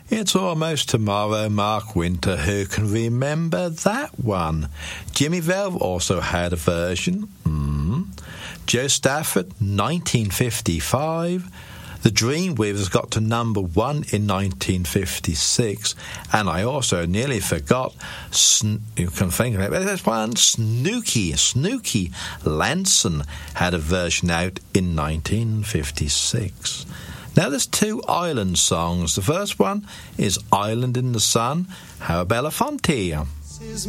It's Almost Tomorrow, Mark Winter. Who can remember that one? Jimmy Velvet also had a version. Joe Stafford, 1955. The Dreamweavers got to number 1 in 1956. And I also nearly forgot, you can think of it, but there's one, Snooky Lanson had a version out in 1956. Now there's 2 island songs. The first one is Island in the Sun, How Belafonte.